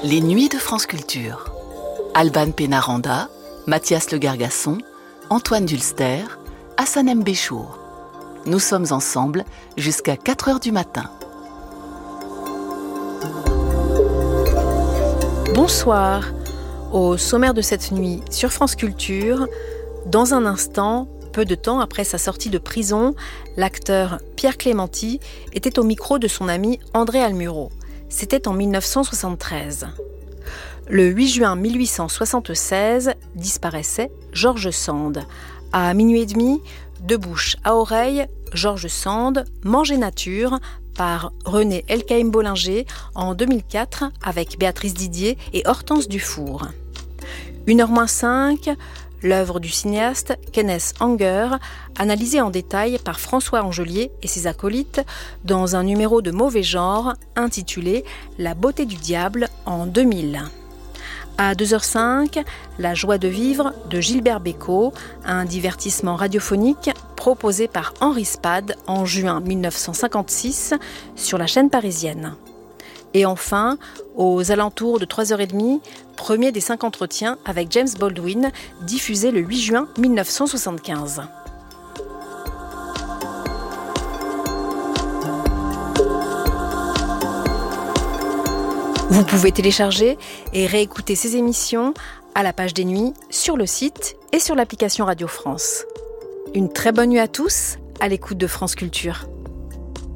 Les Nuits de France Culture. Alban Pénaranda, Mathias Le Gargasson, Antoine Dulster, Hassanem Béchour. Nous sommes ensemble jusqu'à 4h du matin. Bonsoir. Au sommaire de cette nuit sur France Culture, dans un instant, peu de temps après sa sortie de prison, l'acteur Pierre Clémenti était au micro de son ami André Almuro. C'était en 1973. Le 8 juin 1876 disparaissait George Sand. À minuit et demi, de bouche à oreille, George Sand, Manger nature, par René Elkaïm-Bollinger en 2004 avec Béatrice Didier et Hortense Dufour. 1h-5, l'œuvre du cinéaste Kenneth Anger, analysée en détail par François Angelier et ses acolytes dans un numéro de mauvais genre intitulé « La beauté du diable » en 2000. À 2h05, La joie de vivre de Gilbert Bécaud, un divertissement radiophonique proposé par Henri Spad en juin 1956 sur la chaîne parisienne. Et enfin, aux alentours de 3h30, premier des 5 entretiens avec James Baldwin, diffusé le 8 juin 1975. Vous pouvez télécharger et réécouter ces émissions à la page des nuits, sur le site et sur l'application Radio France. Une très bonne nuit à tous, à l'écoute de France Culture.